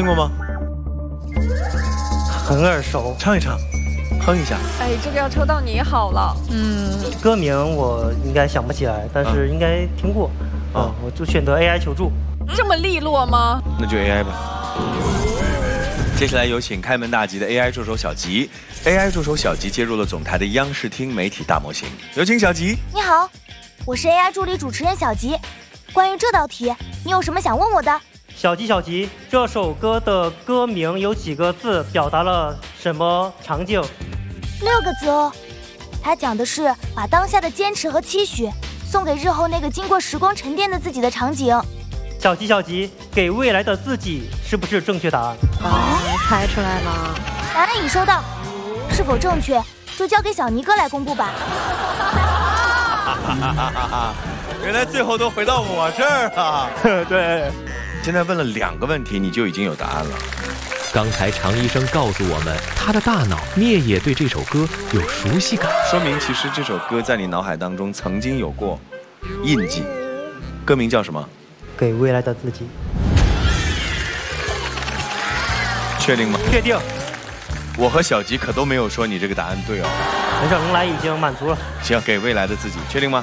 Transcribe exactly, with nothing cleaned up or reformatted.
听过吗？ 很耳熟， 唱一唱，哼一下。 哎，这个要抽到你好了。嗯， 歌名我应该想不起来，但是应该听过。啊，我就选择 A I 求助。 这么利落吗？ 那就 A I 吧。接下来有请开门大吉的 A I 助手小吉。A I 助手小吉接入了总台的央视听媒体大模型，有请小吉。 你好，我是 A I 助理主持人小吉。关于这道题，你有什么想问我的？ 小吉小吉，这首歌的歌名有几个字，表达了什么场景？ 六个字哦。它讲的是把当下的坚持和期许送给日后那个经过时光沉淀的自己的场景。 小吉小吉，给未来的自己是不是正确答案？ 啊，猜出来了。 答案已收到，是否正确就交给小尼哥来公布吧。 原来最后都回到我这儿了。对，现在问了两个问题，你就已经有答案了。 刚才常医生告诉我们，他的大脑灭也对这首歌有熟悉感， 说明其实这首歌在你脑海当中曾经有过印记。歌名叫什么？ 给未来的自己。 确定吗？ 确定。 我和小吉可都没有说你这个答案对哦。 人生来已经满足了。 行，给未来的自己，确定吗？